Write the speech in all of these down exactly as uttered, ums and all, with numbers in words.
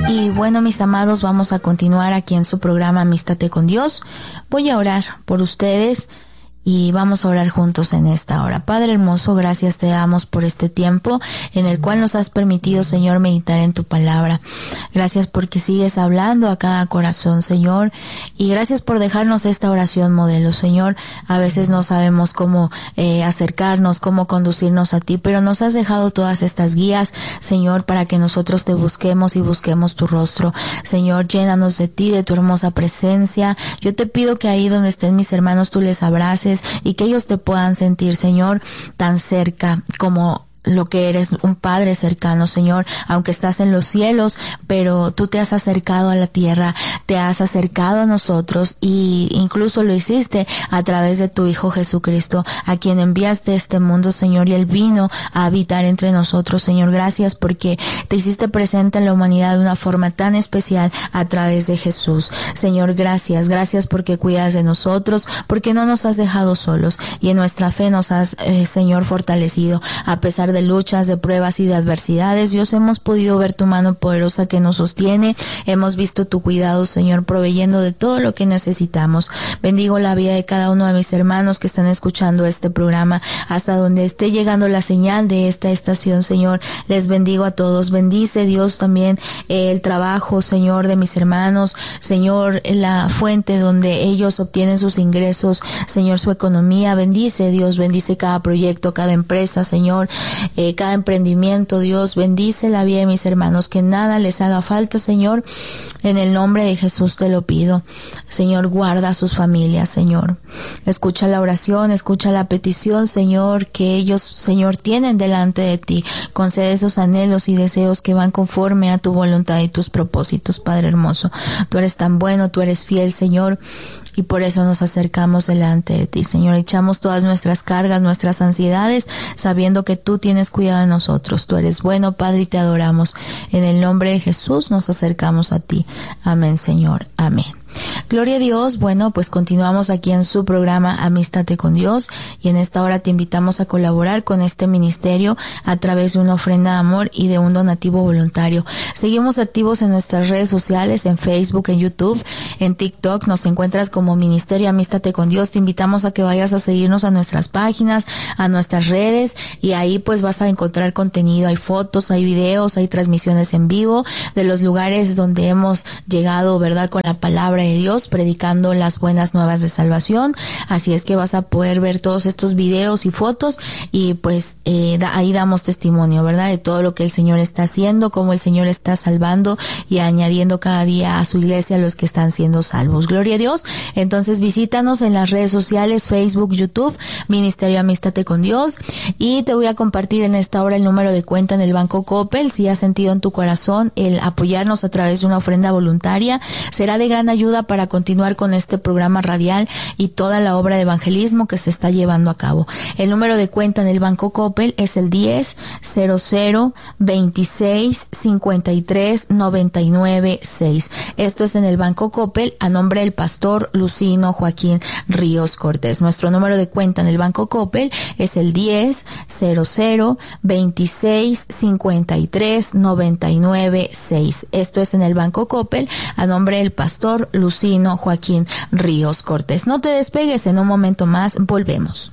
Y bueno, mis amados, vamos a continuar aquí en su programa Amístate con Dios. Voy a orar por ustedes y vamos a orar juntos en esta hora. Padre hermoso, gracias te damos por este tiempo en el cual nos has permitido, Señor, meditar en tu palabra. Gracias porque sigues hablando a cada corazón, Señor, y gracias por dejarnos esta oración modelo, Señor. A veces no sabemos cómo eh, acercarnos, cómo conducirnos a ti, pero nos has dejado todas estas guías, Señor, para que nosotros te busquemos y busquemos tu rostro. Señor, llénanos de ti, de tu hermosa presencia. Yo te pido que ahí donde estén mis hermanos tú les abraces y que ellos te puedan sentir, Señor, tan cerca como lo que eres, un Padre cercano, Señor, aunque estás en los cielos, pero tú te has acercado a la tierra, te has acercado a nosotros y incluso lo hiciste a través de tu Hijo Jesucristo, a quien enviaste a este mundo, Señor, y Él vino a habitar entre nosotros, Señor. Gracias porque te hiciste presente en la humanidad de una forma tan especial a través de Jesús. Señor, gracias, gracias porque cuidas de nosotros, porque no nos has dejado solos y en nuestra fe nos has, eh, Señor, fortalecido a pesar de de luchas, de pruebas y de adversidades. Dios, hemos podido ver tu mano poderosa que nos sostiene. Hemos visto tu cuidado, Señor, proveyendo de todo lo que necesitamos. Bendigo la vida de cada uno de mis hermanos que están escuchando este programa hasta donde esté llegando la señal de esta estación, Señor. Les bendigo a todos. Bendice, Dios, también eh, el trabajo, Señor, de mis hermanos. Señor, la fuente donde ellos obtienen sus ingresos. Señor, su economía. Bendice, Dios, bendice cada proyecto, cada empresa, Señor. Eh, cada emprendimiento, Dios, bendice la vida de mis hermanos, que nada les haga falta, Señor, en el nombre de Jesús te lo pido. Señor, guarda a sus familias, Señor, escucha la oración, escucha la petición, Señor, que ellos, Señor, tienen delante de ti. Concede esos anhelos y deseos que van conforme a tu voluntad y tus propósitos, Padre hermoso. Tú eres tan bueno, tú eres fiel, Señor, y por eso nos acercamos delante de ti, Señor. Echamos todas nuestras cargas, nuestras ansiedades, sabiendo que tú tienes cuidado de nosotros. Tú eres bueno, Padre, y te adoramos. En el nombre de Jesús nos acercamos a ti. Amén, Señor. Amén. Gloria a Dios. Bueno, pues continuamos aquí en su programa Amístate con Dios y en esta hora te invitamos a colaborar con este ministerio a través de una ofrenda de amor y de un donativo voluntario. Seguimos activos en nuestras redes sociales, en Facebook, en YouTube, en TikTok. Nos encuentras como Ministerio Amístate con Dios. Te invitamos a que vayas a seguirnos a nuestras páginas, a nuestras redes y ahí pues vas a encontrar contenido. Hay fotos, hay videos, hay transmisiones en vivo de los lugares donde hemos llegado, ¿verdad?, con la palabra de Dios, predicando las buenas nuevas de salvación. Así es que vas a poder ver todos estos videos y fotos y pues eh, da, ahí damos testimonio, ¿verdad?, de todo lo que el Señor está haciendo, cómo el Señor está salvando y añadiendo cada día a su iglesia a los que están siendo salvos. Gloria a Dios. Entonces visítanos en las redes sociales, Facebook, YouTube, Ministerio Amístate con Dios, y te voy a compartir en esta hora el número de cuenta en el Banco Coppel. Si has sentido en tu corazón el apoyarnos a través de una ofrenda voluntaria, será de gran ayuda para continuar con este programa radial y toda la obra de evangelismo que se está llevando a cabo. El número de cuenta en el Banco Coppel es el diez cero cero veintiséis cincuenta y tres noventa y nueve seis. Esto es en el Banco Coppel a nombre del pastor Lucino Joaquín Ríos Cortés. Nuestro número de cuenta en el Banco Coppel es el diez cero cero veintiséis cincuenta y tres noventa y nueve seis. Esto es en el Banco Coppel a nombre del pastor Lucino Joaquín Ríos Cortés. No te despegues, en un momento más volvemos.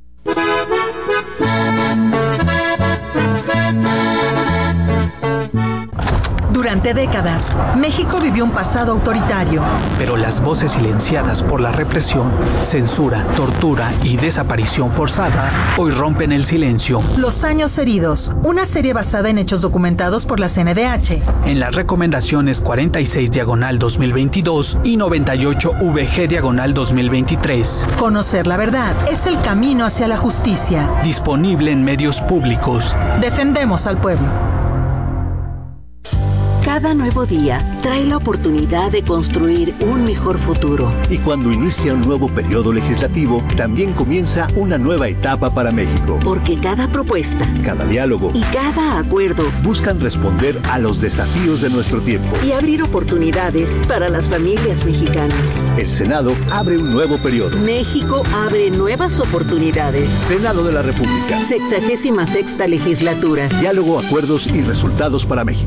Durante décadas, México vivió un pasado autoritario. Pero las voces silenciadas por la represión, censura, tortura y desaparición forzada hoy rompen el silencio. Los años heridos, una serie basada en hechos documentados por la C N D H. En las recomendaciones cuarenta y seis diagonal dos mil veintidós y noventa y ocho V G diagonal dos mil veintitrés. Conocer la verdad es el camino hacia la justicia. Disponible en medios públicos. Defendemos al pueblo. Cada nuevo día trae la oportunidad de construir un mejor futuro. Y cuando inicia un nuevo periodo legislativo, también comienza una nueva etapa para México. Porque cada propuesta, cada diálogo y cada acuerdo buscan responder a los desafíos de nuestro tiempo y abrir oportunidades para las familias mexicanas. El Senado abre un nuevo periodo. México abre nuevas oportunidades. Senado de la República. Sexagésima sexta legislatura. Diálogo, acuerdos y resultados para México.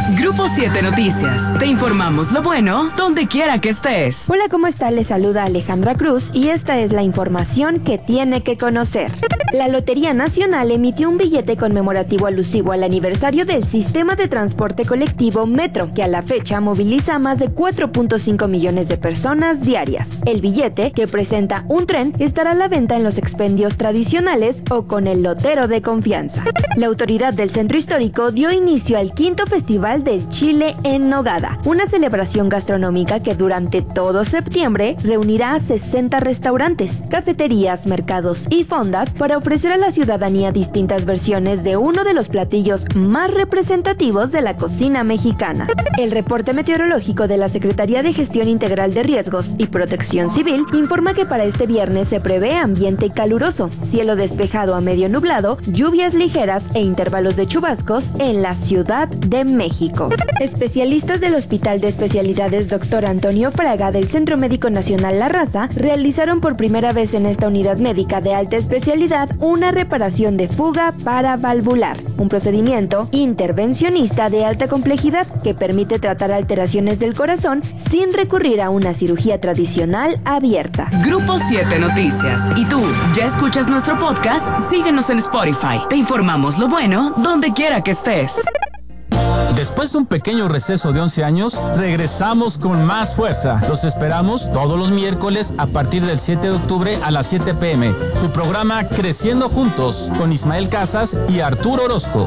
Grupo siete Noticias. Te informamos lo bueno donde quiera que estés. Hola, ¿cómo está? Les saluda Alejandra Cruz y esta es la información que tiene que conocer. La Lotería Nacional emitió un billete conmemorativo alusivo al aniversario del sistema de transporte colectivo Metro, que a la fecha moviliza a más de cuatro punto cinco millones de personas diarias. El billete, que presenta un tren, estará a la venta en los expendios tradicionales o con el lotero de confianza. La autoridad del Centro Histórico dio inicio al quinto Festival del Chile en Nogada, una celebración gastronómica que durante todo septiembre reunirá a sesenta restaurantes, cafeterías, mercados y fondas para ofrecer a la ciudadanía distintas versiones de uno de los platillos más representativos de la cocina mexicana. El reporte meteorológico de la Secretaría de Gestión Integral de Riesgos y Protección Civil informa que para este viernes se prevé ambiente caluroso, cielo despejado a medio nublado, lluvias ligeras e intervalos de chubascos en la Ciudad de México. Especialistas del Hospital de Especialidades doctor Antonio Fraga del Centro Médico Nacional La Raza realizaron por primera vez en esta unidad médica de alta especialidad una reparación de fuga paravalvular, un procedimiento intervencionista de alta complejidad que permite tratar alteraciones del corazón sin recurrir a una cirugía tradicional abierta. Grupo siete Noticias. ¿Y tú, ya escuchas nuestro podcast? Síguenos en Spotify. Te informamos lo bueno donde quiera que estés. Después de un pequeño receso de once años, regresamos con más fuerza. Los esperamos todos los miércoles a partir del siete de octubre a las siete pm. Su programa Creciendo Juntos con Ismael Casas y Arturo Orozco.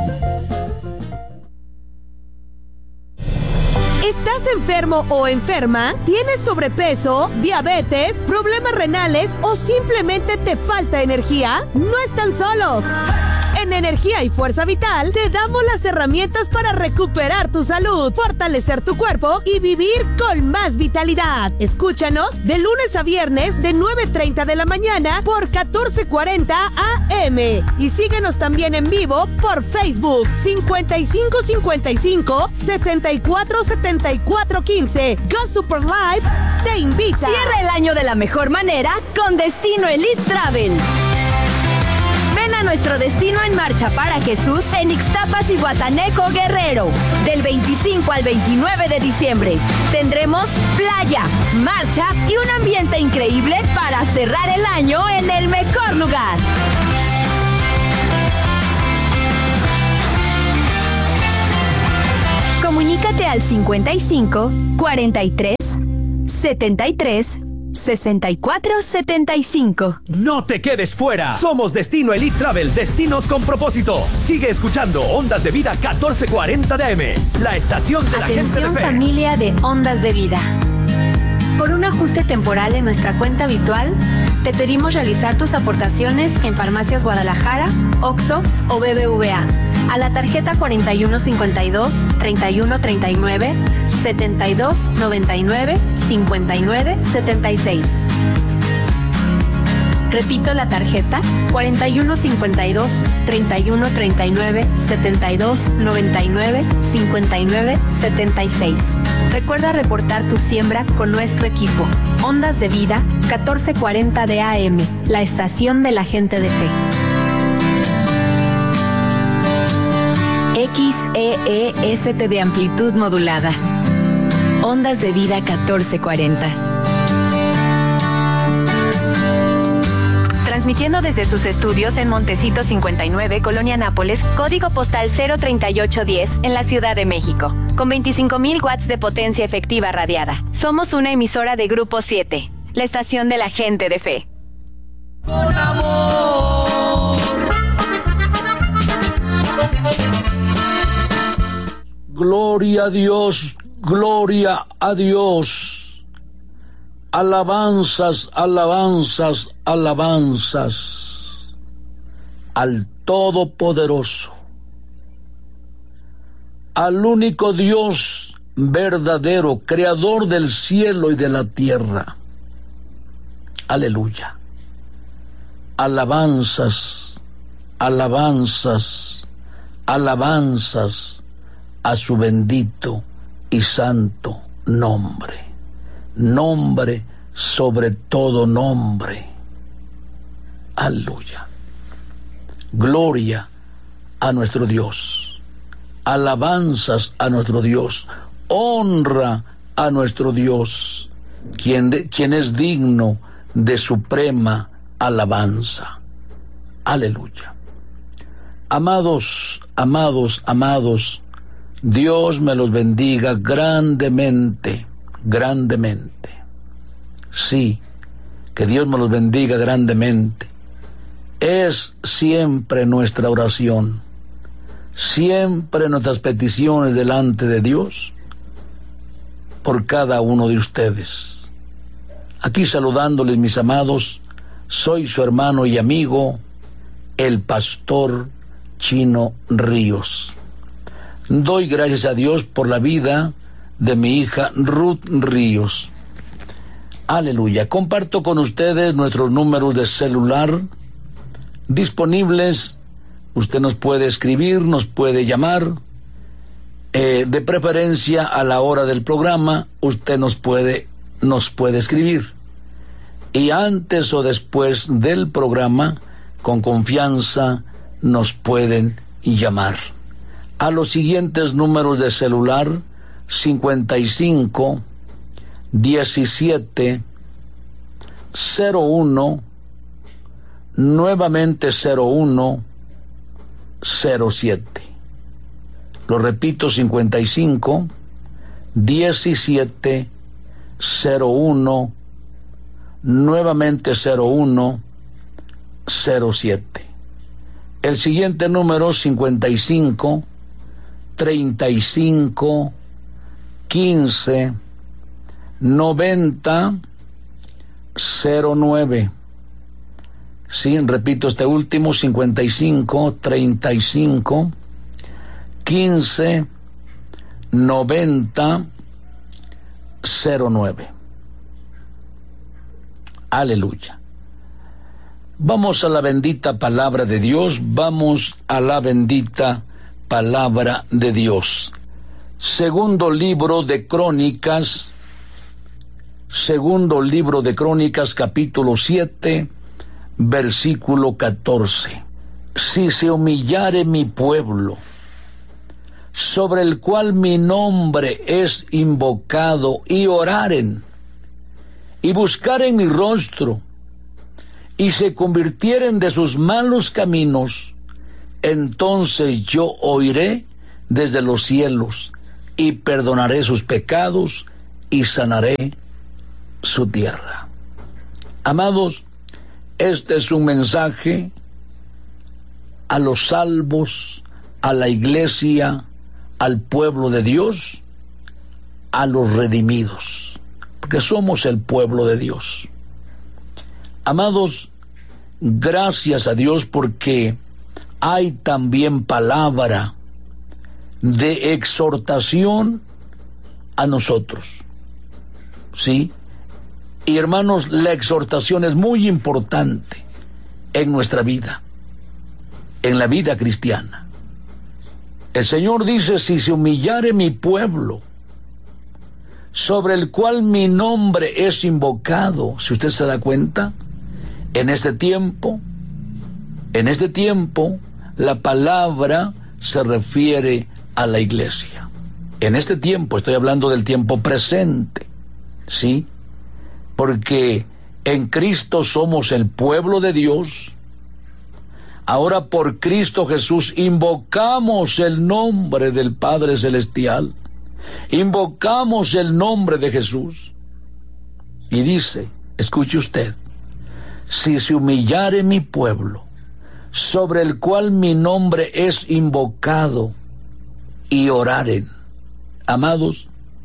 ¿Estás enfermo o enferma? ¿Tienes sobrepeso, diabetes, problemas renales o simplemente te falta energía? No están solos. En Energía y Fuerza Vital te damos las herramientas para recuperar tu salud, fortalecer tu cuerpo y vivir con más vitalidad. Escúchanos de lunes a viernes de nueve treinta de la mañana por catorce cuarenta A M y síguenos también en vivo por Facebook cincuenta y cinco cincuenta y cinco sesenta y cuatro setenta y cuatro quince. Go Super Live te invita. Cierra el año de la mejor manera con Destino Elite Travel. Ven a nuestro destino en marcha para Jesús en Ixtapas y Guataneco, Guerrero. Del veinticinco al veintinueve de diciembre. Tendremos playa, marcha y un ambiente increíble para cerrar el año en el mejor lugar. Comunícate al cincuenta y cinco, cuarenta y tres, setenta y tres, sesenta y cuatro setenta y cinco. No te quedes fuera. Somos Destino Elite Travel, destinos con propósito. Sigue escuchando Ondas de Vida catorce cuarenta de A M, la estación de la gente de fe. Atención familia de Ondas de Vida. Por un ajuste temporal en nuestra cuenta habitual, te pedimos realizar tus aportaciones en Farmacias Guadalajara, Oxxo o B B V A a la tarjeta cuarenta y uno cincuenta y dos, treinta y uno treinta y nueve, setenta y dos noventa y nueve, cincuenta y nueve setenta y seis. Repito la tarjeta cuarenta y uno cincuenta y dos, treinta y uno treinta y nueve, setenta y dos noventa y nueve, cincuenta y nueve setenta y seis. Recuerda reportar tu siembra con nuestro equipo. Ondas de Vida catorce cuarenta de A M, la estación de la gente de fe. X E E S T de amplitud modulada. Ondas de Vida catorce cuarenta. Transmitiendo desde sus estudios en Montecito cincuenta y nueve, Colonia Nápoles, código postal cero treinta y ocho diez, en la Ciudad de México, con veinticinco mil watts de potencia efectiva radiada. Somos una emisora de Grupo siete, la estación de la gente de fe. Con amor. Gloria a Dios, gloria a Dios. Alabanzas, alabanzas, alabanzas al Todopoderoso, al único Dios verdadero, creador del cielo y de la tierra. Aleluya. Alabanzas, alabanzas, alabanzas a su bendito y santo nombre. Nombre sobre todo nombre. Aleluya. Gloria a nuestro Dios. alabanzas a nuestro Dios, honra a nuestro Dios, quien, de, quien es digno de suprema alabanza. Aleluya. Amados, amados, amados, Dios me los bendiga grandemente, grandemente. Sí, que Dios me los bendiga grandemente. Es siempre nuestra oración, siempre nuestras peticiones delante de Dios por cada uno de ustedes. Aquí saludándoles, mis amados, soy su hermano y amigo, el pastor Chino Ríos. Doy gracias a Dios por la vida de mi hija Ruth Ríos. Aleluya. Comparto con ustedes nuestros números de celular disponibles. Usted nos puede escribir, nos puede llamar. Eh, de preferencia a la hora del programa, usted nos puede, nos puede escribir. Y antes o después del programa, con confianza, nos pueden llamar. A los siguientes números de celular: cincuenta y cinco, diecisiete, cero uno, nuevamente cero uno, cero siete. Lo repito: cincuenta y cinco, diecisiete, cero uno, nuevamente cero uno, cero siete. El siguiente número: cincuenta y cinco, treinta y cinco, quince, noventa, cero nueve. Sí, repito este último: cincuenta y cinco, treinta y cinco, quince, noventa, cero nueve. Aleluya. Vamos a la bendita palabra de Dios, vamos a la bendita palabra de Dios. Segundo libro de Crónicas, segundo libro de Crónicas, capítulo siete, versículo catorce. Si se humillare mi pueblo, sobre el cual mi nombre es invocado, y oraren, y buscaren mi rostro, y se convirtieren de sus malos caminos, entonces yo oiré desde los cielos, y perdonaré sus pecados, y sanaré su tierra. Amados, este es un mensaje a los salvos, a la iglesia, al pueblo de Dios, a los redimidos, porque somos el pueblo de Dios. Amados, gracias a Dios porque hay también palabra de exhortación a nosotros, ¿sí? Y hermanos, la exhortación es muy importante en nuestra vida, en la vida cristiana. El Señor dice: si se humillare mi pueblo, sobre el cual mi nombre es invocado. Si usted se da cuenta, en este tiempo, en este tiempo, la palabra se refiere a la iglesia. En este tiempo, estoy hablando del tiempo presente, ¿sí? Porque en Cristo somos el pueblo de Dios. Ahora por Cristo Jesús invocamos el nombre del Padre Celestial. Invocamos el nombre de Jesús. Y dice, escuche usted: si se humillare mi pueblo, sobre el cual mi nombre es invocado, y oraren. Amados,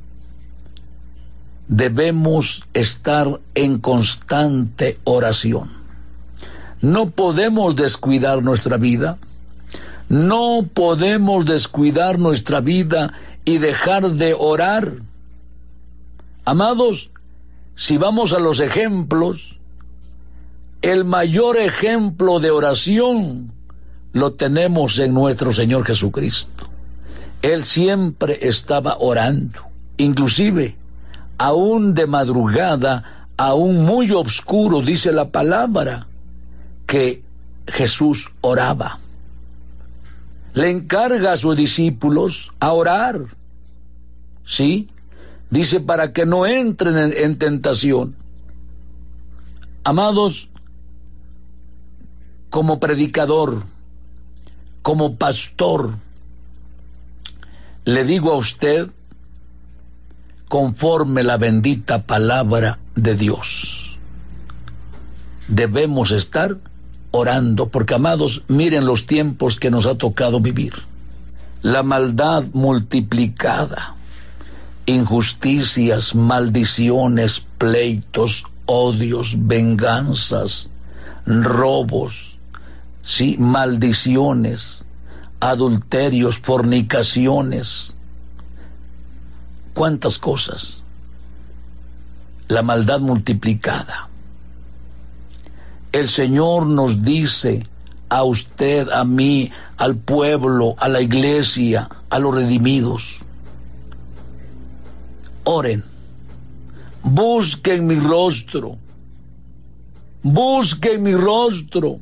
debemos estar en constante oración. No podemos descuidar nuestra vida. No podemos descuidar nuestra vida y dejar de orar. Amados, si vamos a los ejemplos, el mayor ejemplo de oración lo tenemos en nuestro Señor Jesucristo. Él siempre estaba orando, inclusive aún de madrugada, aún muy oscuro, dice la palabra, que Jesús oraba. le encarga a sus discípulos a orar, ¿sí? Dice, para que no entren en, en tentación. Amados, como predicador, como pastor, le digo a usted, conforme la bendita palabra de Dios, debemos estar orando, porque, amados, miren los tiempos que nos ha tocado vivir. La maldad multiplicada, injusticias, maldiciones, pleitos, odios, venganzas, robos, sí, maldiciones, adulterios, fornicaciones, cuántas cosas. La maldad multiplicada. El Señor nos dice a usted, a mí, al pueblo, a la iglesia, a los redimidos: oren, busquen mi rostro, busquen mi rostro.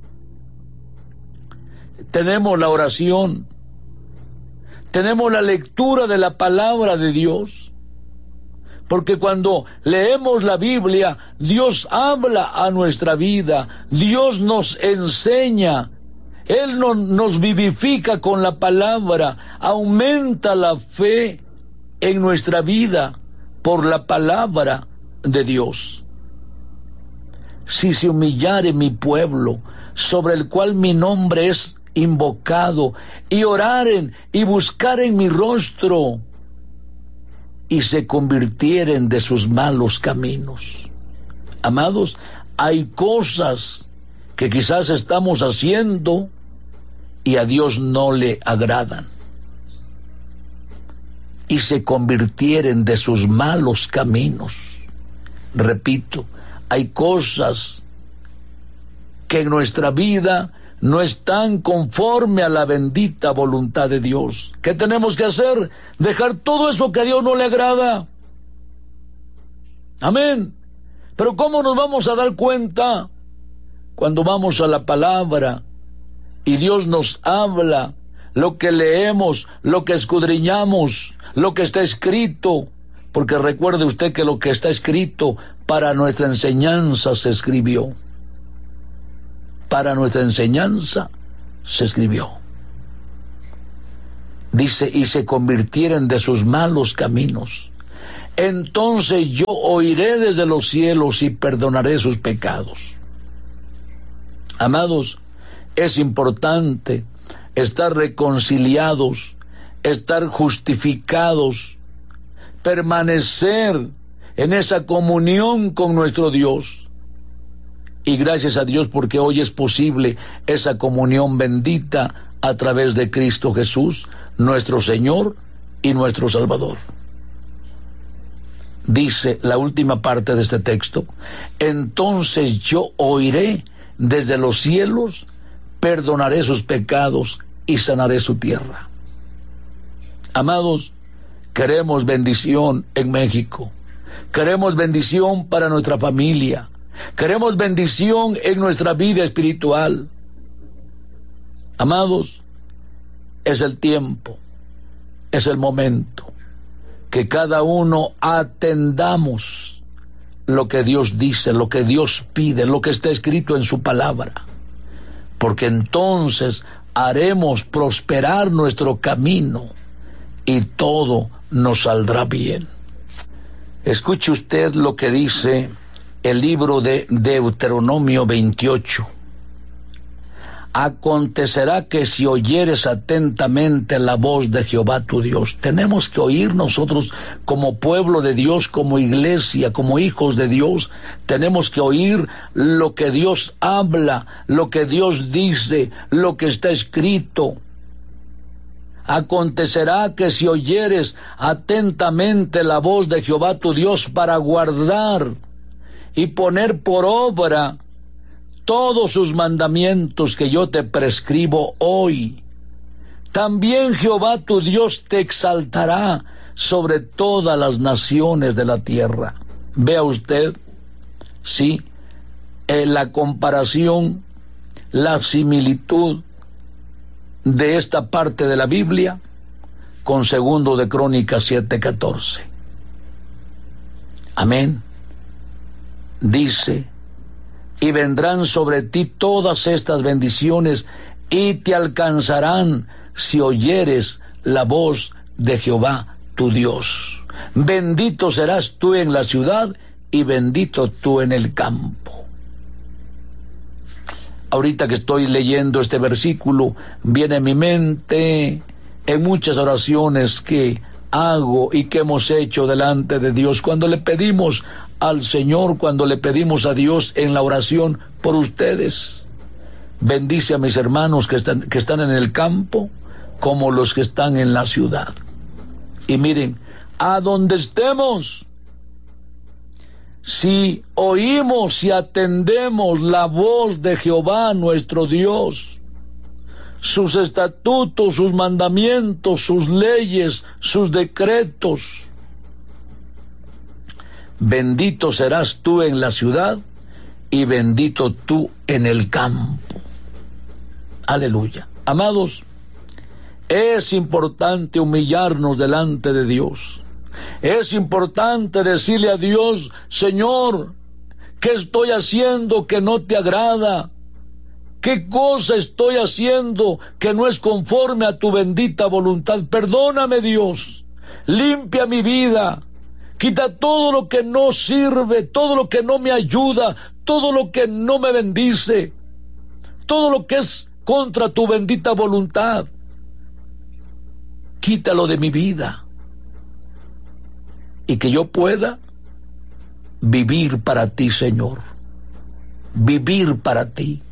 Tenemos la oración, tenemos la lectura de la palabra de Dios, porque cuando leemos la Biblia, Dios habla a nuestra vida, Dios nos enseña, Él no, nos vivifica con la palabra, aumenta la fe en nuestra vida por la palabra de Dios. Si se humillare mi pueblo, sobre el cual mi nombre es invocado, y oraren y buscaren mi rostro, y se convirtieren de sus malos caminos. Amados, hay cosas que quizás estamos haciendo y a Dios no le agradan, y se convirtieren de sus malos caminos. Repito, hay cosas que en nuestra vida no están conforme a la bendita voluntad de Dios. ¿Qué tenemos que hacer? Dejar todo eso que a Dios no le agrada. Amén. Pero ¿cómo nos vamos a dar cuenta? Cuando vamos a la palabra y Dios nos habla, lo que leemos, lo que escudriñamos, lo que está escrito, porque recuerde usted que lo que está escrito para nuestra enseñanza se escribió. Para nuestra enseñanza se escribió. Dice, y se convirtieren de sus malos caminos. Entonces yo oiré desde los cielos y perdonaré sus pecados. Amados, es importante estar reconciliados, estar justificados, permanecer en esa comunión con nuestro Dios. Y gracias a Dios porque hoy es posible esa comunión bendita a través de Cristo Jesús, nuestro Señor y nuestro Salvador. Dice la última parte de este texto: entonces yo oiré desde los cielos, perdonaré sus pecados y sanaré su tierra. Amados, queremos bendición en México, queremos bendición para nuestra familia, queremos bendición en nuestra vida espiritual. Amados, es el tiempo, es el momento que cada uno atendamos lo que Dios dice, lo que Dios pide, lo que está escrito en su palabra, porque entonces haremos prosperar nuestro camino y todo nos saldrá bien. Escuche usted lo que dice el libro de Deuteronomio veintiocho. Acontecerá que si oyeres atentamente la voz de Jehová tu Dios. Tenemos que oír nosotros como pueblo de Dios, como iglesia, como hijos de Dios. Tenemos que oír lo que Dios habla, lo que Dios dice, lo que está escrito. Acontecerá que si oyeres atentamente la voz de Jehová tu Dios para guardar y poner por obra todos sus mandamientos que yo te prescribo hoy, también Jehová tu Dios te exaltará sobre todas las naciones de la tierra. Vea usted, sí, eh, la comparación, la similitud de esta parte de la Biblia con Segundo de Crónicas siete catorce. Amén. Dice: y vendrán sobre ti todas estas bendiciones y te alcanzarán si oyeres la voz de Jehová tu Dios. Bendito serás tú en la ciudad y bendito tú en el campo. Ahorita que estoy leyendo este versículo, viene a mi mente en muchas oraciones que hago y que hemos hecho delante de Dios, cuando le pedimos al Señor, cuando le pedimos a Dios en la oración por ustedes. Bendice a mis hermanos que están, que están en el campo, como los que están en la ciudad. Y miren, a donde estemos, si oímos y atendemos la voz de Jehová nuestro Dios, sus estatutos, sus mandamientos, sus leyes, sus decretos, bendito serás tú en la ciudad y bendito tú en el campo. Aleluya. Amados, es importante humillarnos delante de Dios. Es importante decirle a Dios: Señor, ¿qué estoy haciendo que no te agrada? ¿Qué cosa estoy haciendo que no es conforme a tu bendita voluntad? Perdóname, Dios. Limpia mi vida. Quita todo lo que no sirve, todo lo que no me ayuda, todo lo que no me bendice, todo lo que es contra tu bendita voluntad. Quítalo de mi vida. Y que yo pueda vivir para ti, Señor. Vivir para ti.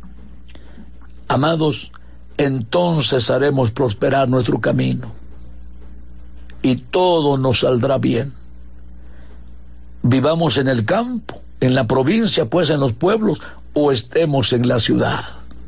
Amados, entonces haremos prosperar nuestro camino y todo nos saldrá bien. Vivamos en el campo, en la provincia, pues en los pueblos, o estemos en la ciudad.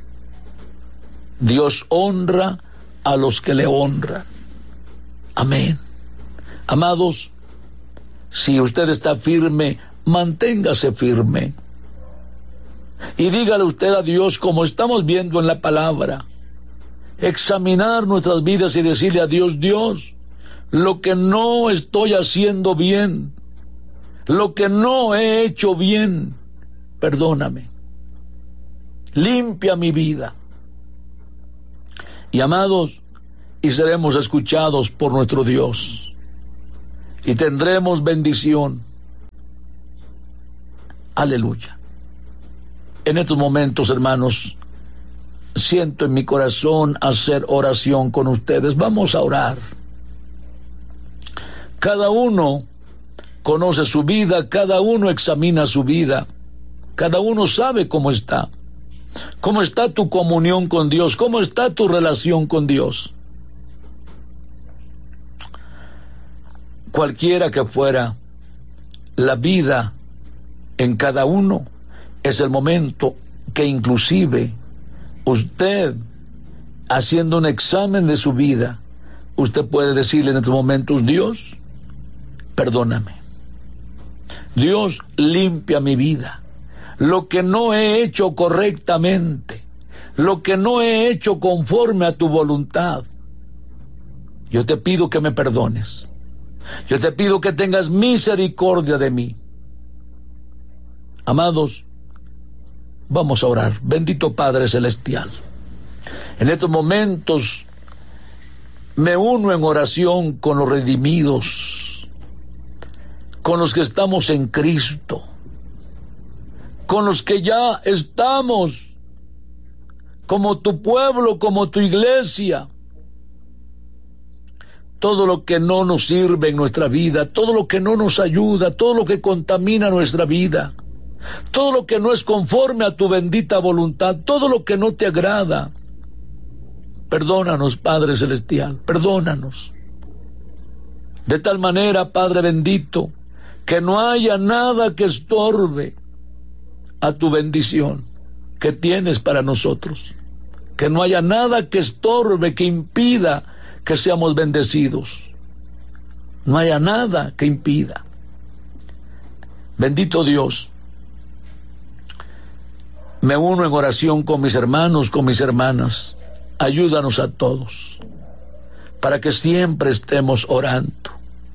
Dios honra a los que le honran. Amén. Amados, si usted está firme, manténgase firme. Y dígale usted a Dios, como estamos viendo en la palabra, examinar nuestras vidas y decirle a Dios: Dios, lo que no estoy haciendo bien, lo que no he hecho bien, perdóname. Limpia mi vida. Y amados, y seremos escuchados por nuestro Dios. Y tendremos bendición. Aleluya. En estos momentos, hermanos, siento en mi corazón hacer oración con ustedes. Vamos a orar. Cada uno conoce su vida, cada uno examina su vida, cada uno sabe cómo está. ¿Cómo está tu comunión con Dios? ¿Cómo está tu relación con Dios? Cualquiera que fuera la vida en cada uno, es el momento que inclusive usted, haciendo un examen de su vida, usted puede decirle en estos momentos: Dios, perdóname. Dios, limpia mi vida. Lo que no he hecho correctamente, lo que no he hecho conforme a tu voluntad, yo te pido que me perdones. Yo te pido que tengas misericordia de mí. Amados, vamos a orar. Bendito Padre Celestial, en estos momentos me uno en oración con los redimidos, con los que estamos en Cristo, con los que ya estamos como tu pueblo, como tu iglesia. Todo lo que no nos sirve en nuestra vida, todo lo que no nos ayuda, todo lo que contamina nuestra vida, todo lo que no es conforme a tu bendita voluntad, todo lo que no te agrada, perdónanos, Padre Celestial, perdónanos. De tal manera, Padre bendito, que no haya nada que estorbe a tu bendición que tienes para nosotros. Que no haya nada que estorbe, que impida que seamos bendecidos. No haya nada que impida. Bendito Dios, me uno en oración con mis hermanos, con mis hermanas, ayúdanos a todos, para que siempre estemos orando,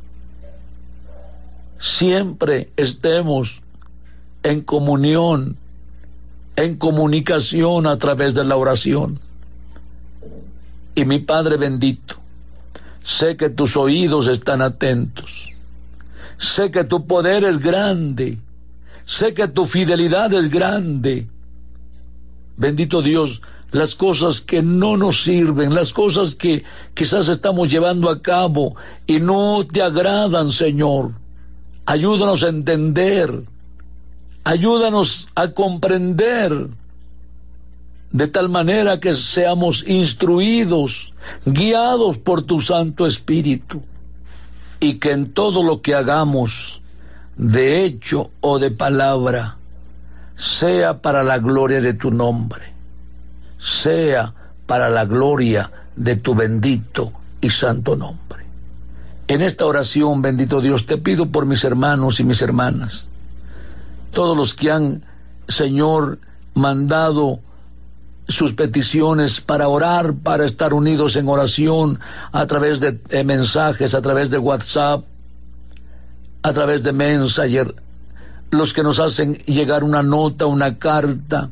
siempre estemos en comunión, en comunicación a través de la oración. Y mi Padre bendito, sé que tus oídos están atentos, sé que tu poder es grande, sé que tu fidelidad es grande. Bendito Dios, las cosas que no nos sirven, las cosas que quizás estamos llevando a cabo y no te agradan, Señor, ayúdanos a entender, ayúdanos a comprender, de tal manera que seamos instruidos, guiados por tu Santo Espíritu, y que en todo lo que hagamos, de hecho o de palabra, sea para la gloria de tu nombre, sea para la gloria de tu bendito y santo nombre. En esta oración, bendito Dios, te pido por mis hermanos y mis hermanas, todos los que han, Señor, mandado sus peticiones para orar, para estar unidos en oración a través de eh, mensajes, a través de WhatsApp, a través de Messenger, los que nos hacen llegar una nota, una carta.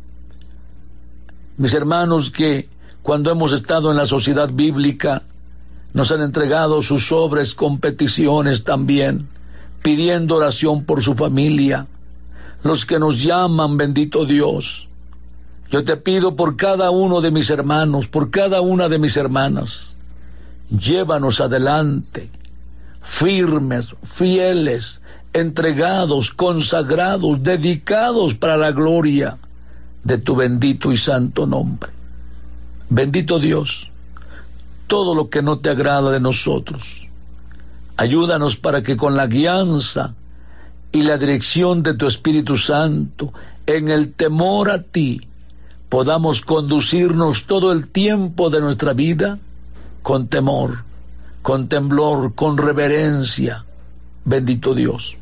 Mis hermanos que cuando hemos estado en la sociedad bíblica nos han entregado sus sobres con peticiones también, pidiendo oración por su familia. Los que nos llaman, bendito Dios, yo te pido por cada uno de mis hermanos, por cada una de mis hermanas, llévanos adelante, firmes, fieles, entregados, consagrados, dedicados para la gloria de tu bendito y santo nombre. Bendito Dios, todo lo que no te agrada de nosotros, ayúdanos para que con la guianza y la dirección de tu Espíritu Santo, en el temor a ti, podamos conducirnos todo el tiempo de nuestra vida con temor, con temblor, con reverencia. Bendito Dios,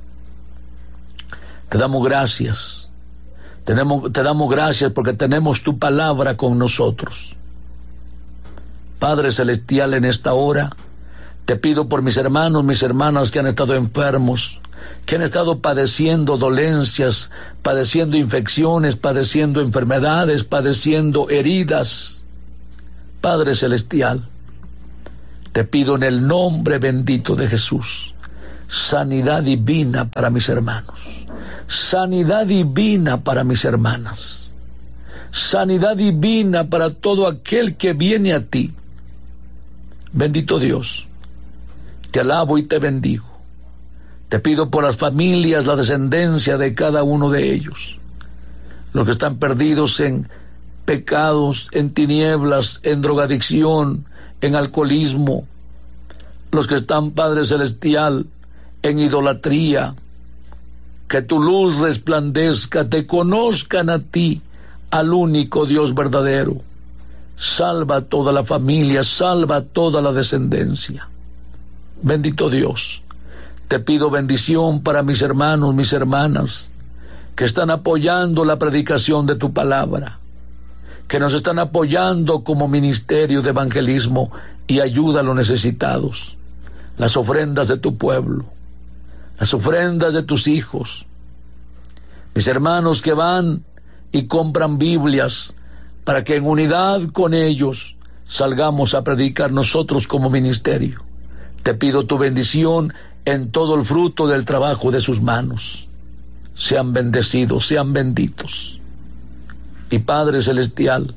te damos gracias, tenemos, te damos gracias porque tenemos tu palabra con nosotros. Padre Celestial, en esta hora te pido por mis hermanos, mis hermanas que han estado enfermos, que han estado padeciendo dolencias, padeciendo infecciones, padeciendo enfermedades, padeciendo heridas. Padre Celestial, te pido en el nombre bendito de Jesús, sanidad divina para mis hermanos, sanidad divina para mis hermanas, sanidad divina para todo aquel que viene a ti. Bendito Dios, te alabo y te bendigo. Te pido por las familias, la descendencia de cada uno de ellos, los que están perdidos en pecados, en tinieblas, en drogadicción, en alcoholismo, los que están, Padre Celestial, en idolatría. Que tu luz resplandezca, te conozcan a ti, al único Dios verdadero. Salva a toda la familia, salva a toda la descendencia. Bendito Dios, te pido bendición para mis hermanos, mis hermanas, que están apoyando la predicación de tu palabra, que nos están apoyando como ministerio de evangelismo y ayuda a los necesitados. Las ofrendas de tu pueblo, las ofrendas de tus hijos, mis hermanos que van y compran Biblias para que en unidad con ellos salgamos a predicar nosotros como ministerio. Te pido tu bendición en todo el fruto del trabajo de sus manos. Sean bendecidos, sean benditos. Y Padre Celestial,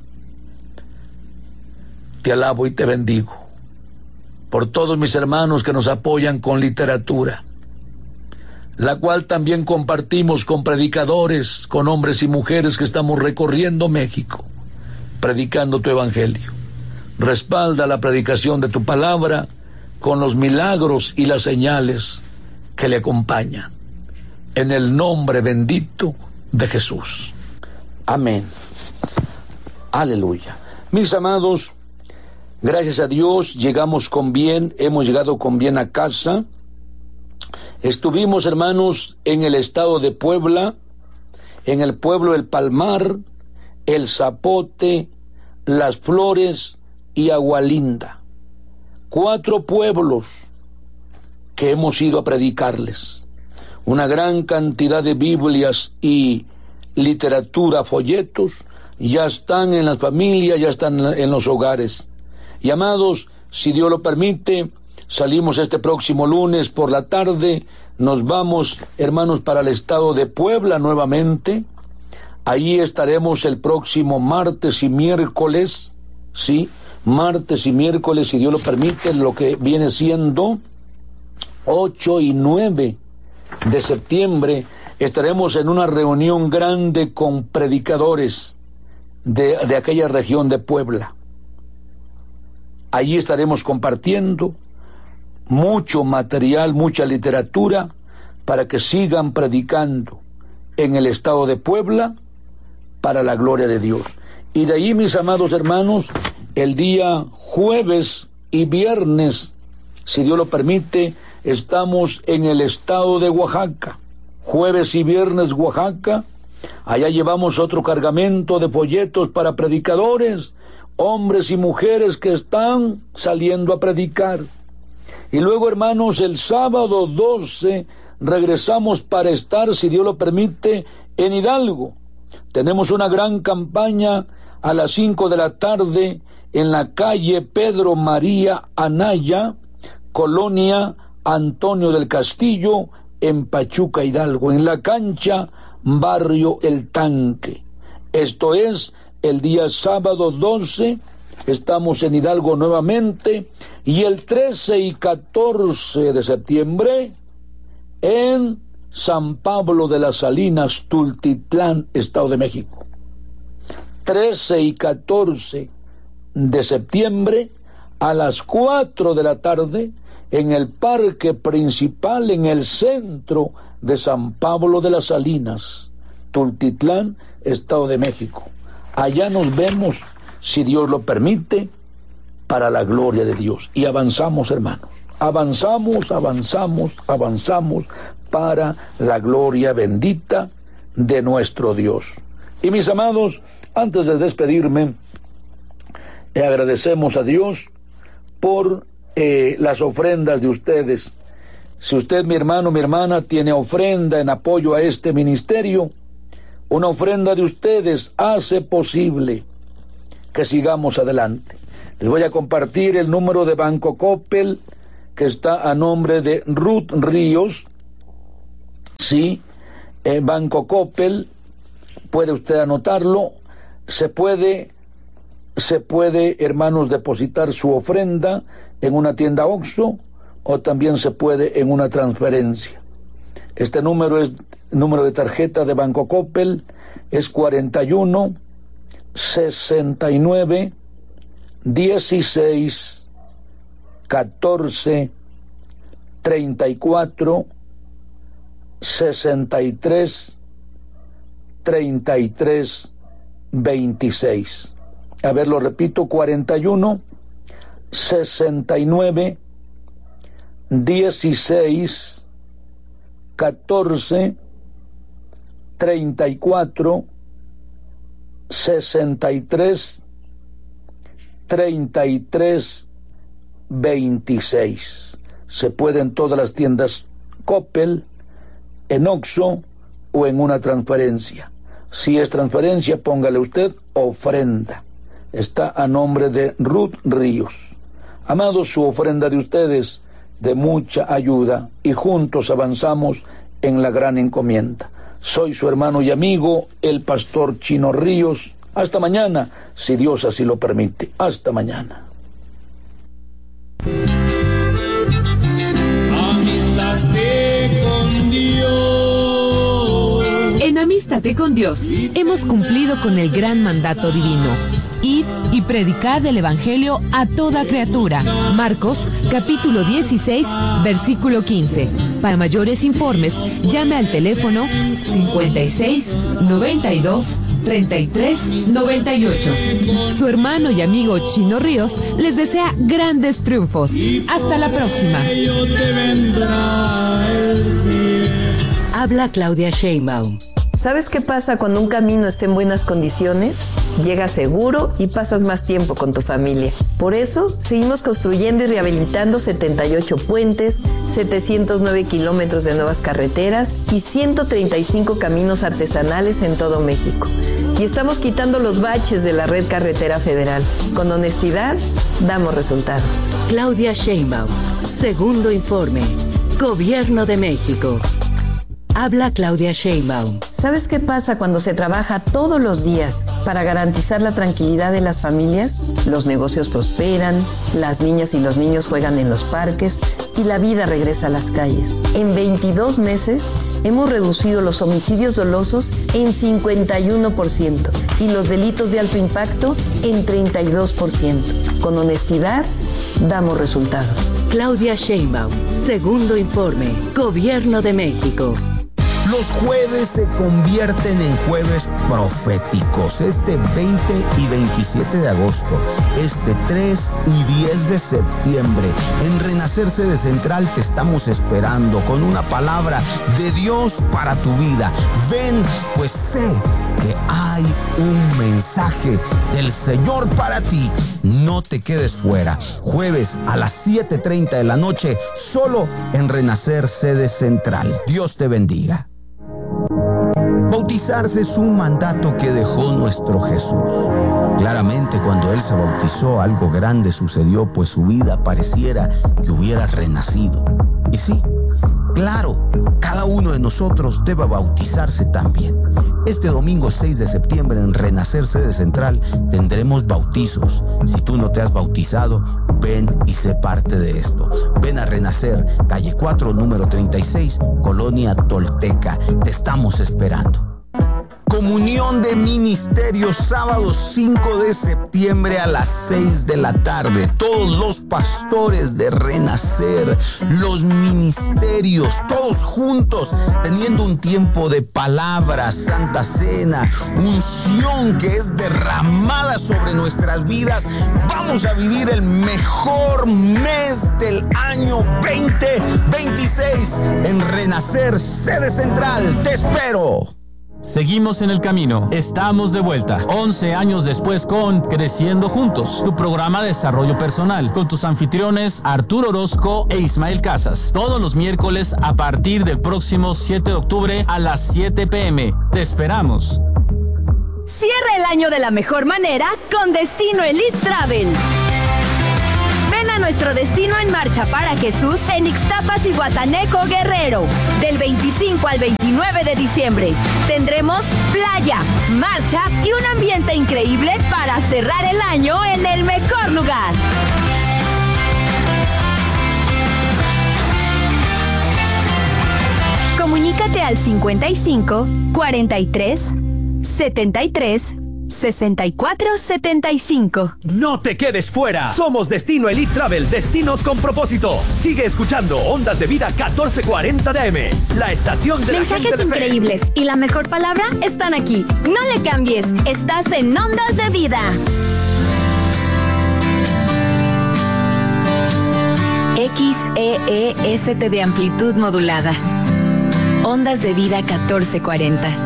te alabo y te bendigo por todos mis hermanos que nos apoyan con literatura, la cual también compartimos con predicadores, con hombres y mujeres que estamos recorriendo México, predicando tu evangelio. Respalda la predicación de tu palabra con los milagros y las señales que le acompañan. En el nombre bendito de Jesús. Amén. Aleluya. Mis amados, gracias a Dios llegamos con bien, hemos llegado con bien a casa. Estuvimos, hermanos, en el estado de Puebla, en el pueblo El Palmar, El Zapote, Las Flores y Agualinda. Cuatro pueblos que hemos ido a predicarles. Una gran cantidad de Biblias y literatura, folletos, ya están en las familias, ya están en los hogares. Y amados, si Dios lo permite, salimos este próximo lunes por la tarde, nos vamos, hermanos, para el estado de Puebla nuevamente. Ahí estaremos el próximo martes y miércoles, sí, martes y miércoles, si Dios lo permite, lo que viene siendo ocho y nueve de septiembre, estaremos en una reunión grande con predicadores de, de aquella región de Puebla. Allí estaremos compartiendo mucho material, mucha literatura, para que sigan predicando en el estado de Puebla para la gloria de Dios. Y de ahí, mis amados hermanos, el día jueves y viernes, si Dios lo permite, estamos en el estado de Oaxaca. Jueves y viernes, Oaxaca. Allá llevamos otro cargamento de folletos para predicadores, hombres y mujeres que están saliendo a predicar. Y luego, hermanos, el sábado doce regresamos para estar, si Dios lo permite, en Hidalgo. Tenemos una gran campaña a las cinco de la tarde en la calle Pedro María Anaya, Colonia Antonio del Castillo, en Pachuca, Hidalgo, en la cancha Barrio El Tanque. Esto es el día sábado doce, estamos en Hidalgo nuevamente, y el trece y catorce de septiembre en San Pablo de las Salinas, Tultitlán, Estado de México. trece y catorce de septiembre a las cuatro de la tarde en el parque principal, en el centro de San Pablo de las Salinas, Tultitlán, Estado de México. Allá nos vemos, si Dios lo permite, para la gloria de Dios. Y avanzamos, hermanos. Avanzamos, avanzamos, avanzamos para la gloria bendita de nuestro Dios. Y mis amados, antes de despedirme, eh, agradecemos a Dios por eh, las ofrendas de ustedes. Si usted, mi hermano, mi hermana, tiene ofrenda en apoyo a este ministerio, una ofrenda de ustedes hace posible que sigamos adelante. Les voy a compartir el número de Banco Coppel, que está a nombre de Ruth Ríos. Sí, eh, Banco Coppel, puede usted anotarlo. Se puede, se puede, hermanos, depositar su ofrenda en una tienda Oxxo, o también se puede en una transferencia. Este número es número de tarjeta de Banco Coppel, es cuarenta y uno, sesenta y nueve, dieciséis, catorce, treinta y cuatro, sesenta y tres, treinta y tres, veintiséis. A ver, lo repito, cuarenta y uno, sesenta y nueve, dieciséis, catorce, treinta y cuatro, sesenta y tres, treinta y tres, veintiséis. Se puede en todas las tiendas Coppel, en Oxxo o en una transferencia. Si es transferencia, póngale usted ofrenda. Está a nombre de Ruth Ríos. Amados, su ofrenda de ustedes de mucha ayuda, y juntos avanzamos en la gran encomienda. Soy su hermano y amigo, el pastor Chino Ríos. Hasta mañana, si Dios así lo permite. Hasta mañana. Amístate con Dios. En Amístate con Dios hemos cumplido con el gran mandato divino. Id y predicad el Evangelio a toda criatura. Marcos, capítulo dieciséis, versículo quince. Para mayores informes, llame al teléfono cincuenta y seis, noventa y dos, treinta y tres, noventa y ocho. Su hermano y amigo Chino Ríos les desea grandes triunfos. Hasta la próxima. Habla Claudia Sheinbaum. ¿Sabes qué pasa cuando un camino está en buenas condiciones? Llegas seguro y pasas más tiempo con tu familia. Por eso, seguimos construyendo y rehabilitando setenta y ocho puentes, setecientos nueve kilómetros de nuevas carreteras y ciento treinta y cinco caminos artesanales en todo México. Y estamos quitando los baches de la red carretera federal. Con honestidad, damos resultados. Claudia Sheinbaum, segundo informe. Gobierno de México. Habla Claudia Sheinbaum. ¿Sabes qué pasa cuando se trabaja todos los días para garantizar la tranquilidad de las familias? Los negocios prosperan, las niñas y los niños juegan en los parques y la vida regresa a las calles. En veintidós meses hemos reducido los homicidios dolosos en cincuenta y uno por ciento y los delitos de alto impacto en treinta y dos por ciento. Con honestidad, damos resultados. Claudia Sheinbaum, segundo informe. Gobierno de México. Los jueves se convierten en jueves proféticos. Este veinte y veintisiete de agosto, este tres y diez de septiembre, en Renacer Sede Central te estamos esperando con una palabra de Dios para tu vida. Ven, pues sé que hay un mensaje del Señor para ti. No te quedes fuera. Jueves a las siete treinta de la noche, solo en Renacer Sede Central. Dios te bendiga. Bautizarse es un mandato que dejó nuestro Jesús. Claramente, cuando Él se bautizó, algo grande sucedió, pues su vida pareciera que hubiera renacido. Y sí, claro, cada uno de nosotros debe bautizarse también. Este domingo seis de septiembre en Renacer Sede Central tendremos bautizos. Si tú no te has bautizado, ven y sé parte de esto. Ven a Renacer, calle cuatro, número treinta y seis, Colonia Tolteca. Te estamos esperando. Comunión de Ministerios, sábado cinco de septiembre a las seis de la tarde. Todos los pastores de Renacer, los ministerios, todos juntos, teniendo un tiempo de palabra, santa cena, unción que es derramada sobre nuestras vidas. Vamos a vivir el mejor mes del año veinte veintiséis en Renacer Sede Central. Te espero. Seguimos en el camino, estamos de vuelta, once años después con Creciendo Juntos, tu programa de desarrollo personal, con tus anfitriones Arturo Orozco e Ismael Casas, todos los miércoles a partir del próximo siete de octubre a las siete pe eme. Te esperamos. Cierra el año de la mejor manera con Destino Elite Travel. Ven a nuestro Destino en Marcha para Jesús en Ixtapas y Guataneco, Guerrero. Del veinticinco al veintinueve de diciembre tendremos playa, marcha y un ambiente increíble para cerrar el año en el mejor lugar. Comunícate al cincuenta y cinco, cuarenta y tres, setenta y tres, sesenta y cuatro setenta y cinco. No te quedes fuera. Somos Destino Elite Travel, destinos con propósito. Sigue escuchando Ondas de Vida catorce cuarenta de A M, la estación de la gente de fe. Mensajes increíbles y la mejor palabra están aquí. No le cambies. Estás en Ondas de Vida. X E E S T de amplitud modulada. Ondas de Vida catorce cuarenta.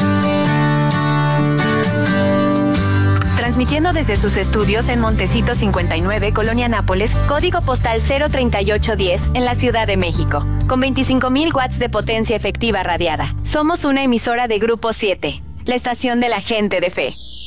Transmitiendo desde sus estudios en Montecito cincuenta y nueve, Colonia Nápoles, código postal cero treinta y ocho diez, en la Ciudad de México, con veinticinco mil watts de potencia efectiva radiada. Somos una emisora de Grupo siete, la estación de la gente de fe.